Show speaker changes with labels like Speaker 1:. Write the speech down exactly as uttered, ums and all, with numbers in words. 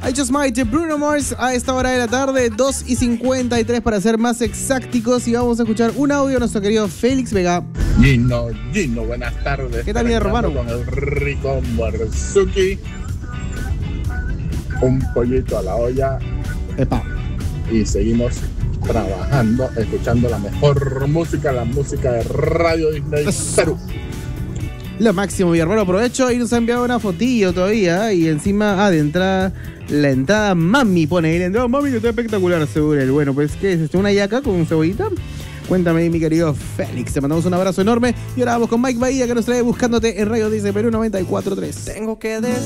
Speaker 1: I Just Might de Bruno Mars a esta hora de la tarde, dos y cincuenta y tres para ser más exactos. Y vamos a escuchar un audio de nuestro querido Félix Vega.
Speaker 2: Gino, Gino, buenas tardes.
Speaker 1: ¿Qué tal, mi hermano?
Speaker 2: Con el rico Marzuki, un pollito a la olla.
Speaker 1: Epa.
Speaker 2: Y seguimos trabajando, escuchando la mejor música, la música de Radio Disney Perú.
Speaker 1: Lo máximo, mi hermano, aprovecho y nos ha enviado una fotillo todavía. Y encima, ah, de entrada, la entrada mami pone ahí. La entrada mami que está espectacular, seguro. El bueno, pues, ¿qué es? ¿Una yaca con cebollita? Cuéntame, mi querido Félix. Te mandamos un abrazo enorme. Y ahora vamos con Mike Bahía, que nos trae Buscándote en Radio Disney Perú noventa y cuatro punto tres.
Speaker 3: Tengo que decir